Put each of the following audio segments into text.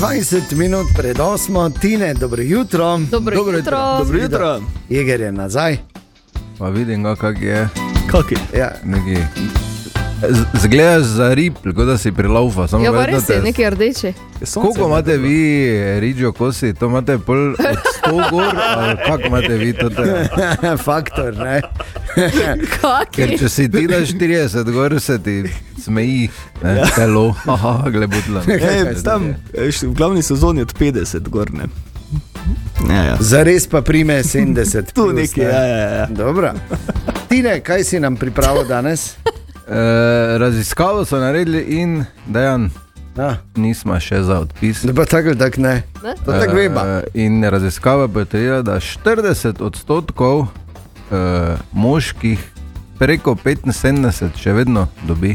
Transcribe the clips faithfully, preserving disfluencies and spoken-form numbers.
dvajset minut pred osmo, Tine, dobro jutro. Dobro, dobro jutro. Dobro jutro. Jeger je nazaj. Pa vidim ga, kak je. Kak je? Ja. Neki... Zgledaš za rib, kot da si prilaufa. Ja, pa res je, neki rdeči. Koliko imate vi riđo kosi? To imate pol od sto gor, ali kak imate vi to? Faktor, ne? Kaki? Ker če si ti daš štirideset gor, se ti smeji, ne, ja. Telo, aha, gle budla. E, tam, v glavni sezoni od petdeset gor, ne. Ja, ja. Zares pa prime sedemdeset. Tu neki, ja, ja, ja. Dobro. Tine, kaj si nam pripravil danes? E, raziskavo so naredili in Dejan, ja. Nismo še za odpis. Da pa tako ali tako ne. ne? To tako veba. E, in raziskava potrdila, da štirideset odstotkov e, moških preko petinsedemdeset še vedno dobi.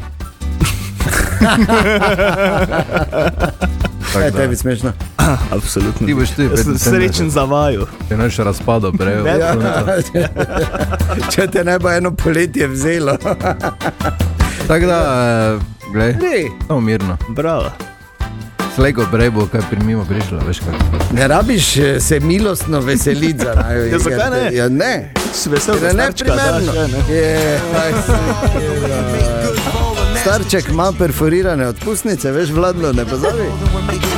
Kaj tebi smešno? Absolutno. Ti boš tudi petinsedemdeset. Srečen za vaju. Ti noš razpado prej. Ja. Če te ne bo eno poletje vzelo. Tako da, glej, samo mirno. Bravo. Slejko prej bo kaj pri mimo prišlo, veš kaj. Ne rabiš se milostno veseliti za naj. Ja, zakaj ne? Ja, ne. Si vesel, da starčka daš, ja, ne? Je, starček ima perforirane odpustnice, veš, Vladlo, ne pozabi.